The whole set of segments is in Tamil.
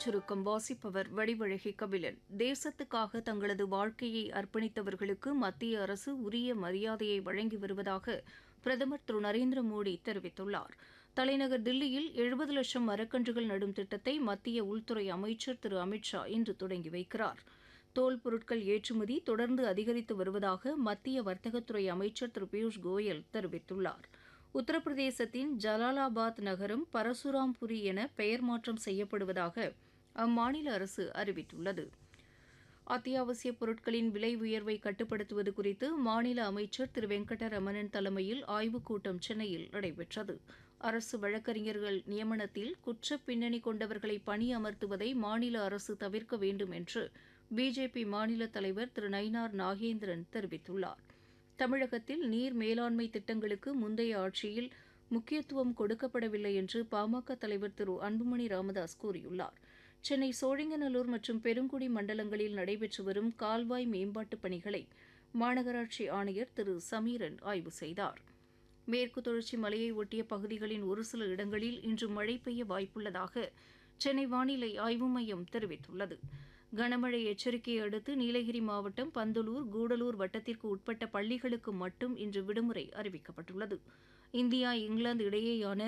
செய்திச் சுருக்கம் வாசிப்பவர் வடிவழகி கபிலன். தேசத்துக்காக தங்களது வாழ்க்கையை அர்ப்பணித்தவர்களுக்கு மத்திய அரசு உரிய மரியாதையை வழங்கி வருவதாக பிரதமர் திரு நரேந்திர மோடி தெரிவித்துள்ளார். தலைநகர் தில்லியில் 70 லட்சம் மரக்கன்றுகள் நடும் திட்டத்தை மத்திய உள்துறை அமைச்சர் திரு அமித் ஷா இன்று தொடங்கி வைக்கிறார். தோல் பொருட்கள் ஏற்றுமதி தொடர்ந்து அதிகரித்து வருவதாக மத்திய வர்த்தகத்துறை அமைச்சர் திரு பியூஷ் கோயல் தெரிவித்துள்ளார். உத்தரப்பிரதேசத்தின் ஜலாலாபாத் நகரம் பரசுராம்புரி என பெயர் மாற்றம் செய்யப்படுவதாக அம்மாநில அரசு அறிவித்துள்ளது. அத்தியாவசியப் பொருட்களின் விலை உயர்வை கட்டுப்படுத்துவது குறித்து மாநில அமைச்சர் திரு வெங்கடரமணன் தலைமையில் ஆய்வுக் கூட்டம் சென்னையில் நடைபெற்றது. அரசு வழக்கறிஞர்கள் நியமனத்தில் குற்றப் பின்னணி கொண்டவர்களை பணியமர்த்துவதை மாநில அரசு தவிர்க்க வேண்டும் என்று பிஜேபி மாநில தலைவர் திரு நயினார் நாகேந்திரன் தெரிவித்துள்ளார். தமிழகத்தில் நீர் மேலாண்மை திட்டங்களுக்கு முந்தைய ஆட்சியில் முக்கியத்துவம் கொடுக்கப்படவில்லை என்று பாமக தலைவர் திரு அன்புமணி ராமதாஸ் கூறியுள்ளார். சென்னை சோழிங்கநல்லூர் மற்றும் பெருங்குடி மண்டலங்களில் நடைபெற்று வரும் கால்வாய் மேம்பாட்டுப் பணிகளை மாநகராட்சி ஆணையர் திரு சமீரன் ஆய்வு செய்தார். மேற்கு தொடர்ச்சி மலையை ஒட்டிய பகுதிகளின் ஒரு சில இடங்களில் இன்று மழை பெய்ய வாய்ப்புள்ளதாக சென்னை வானிலை ஆய்வு மையம் தெரிவித்துள்ளது. கனமழை எச்சரிக்கையை அடுத்து நீலகிரி மாவட்டம் பந்தலூர், கூடலூர் வட்டத்திற்கு உட்பட்ட பள்ளிகளுக்கு மட்டும் இன்று விடுமுறை அறிவிக்கப்பட்டுள்ளது. இந்தியா இங்கிலாந்து இடையேயான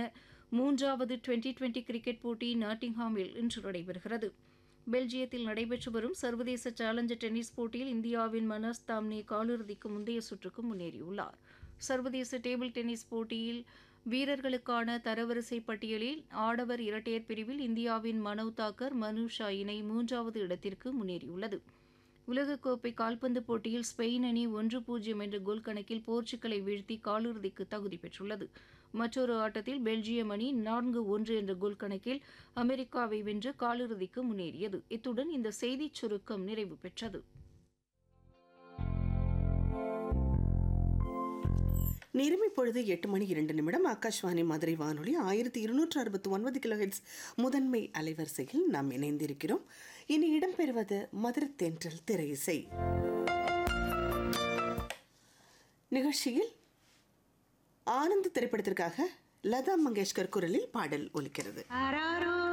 3வது டுவெண்டி கிரிக்கெட் போட்டி நாட்டிங்ஹாமில் இன்று நடைபெறுகிறது. பெல்ஜியத்தில் நடைபெற்று வரும் சர்வதேச சேலஞ்சர் டென்னிஸ் போட்டியில் இந்தியாவின் மனஸ் தாம்னே காலிறுதிக்கு முந்தைய சுற்றுக்கு முன்னேறியுள்ளார். சர்வதேச டேபிள் டென்னிஸ் போட்டியில் வீரர்களுக்கான தரவரிசை பட்டியலில் ஆடவர் இரட்டையர் பிரிவில் இந்தியாவின் மனவ் தாக்கர், மனு ஷா இணை 3வது இடத்திற்கு முன்னேறியுள்ளது. உலகக்கோப்பை கால்பந்து போட்டியில் ஸ்பெயின் அணி 1-0 என்ற கோல் கணக்கில் போர்ச்சுகலை வீழ்த்தி காலிறுதிக்கு தகுதி பெற்றுள்ளது. மற்றொரு ஆட்டத்தில் பெல்ஜியம் அணி 4-1 என்ற கோல் கணக்கில் அமெரிக்காவை வென்று காலிறுதிக்கு முன்னேறியது. இத்துடன் இந்த செய்திச் சுருக்கம் நிறைவு பெற்றது. நேரம் இப்பொழுது 8:02 ஆகாஷ்வாணி மதுரை வானொலி 1269 கிலோஹெர்ட்ஸ் முதன்மை அலைவரிசையில் நாம் இணைந்திருக்கிறோம். இனி இடம்பெறுவது மதுரை தென்றல் திரை இசை நிகழ்ச்சியில் ஆனந்த் திரைப்படத்திற்காக லதா மங்கேஷ்கர் குரலில் பாடல் ஒலிக்கிறது.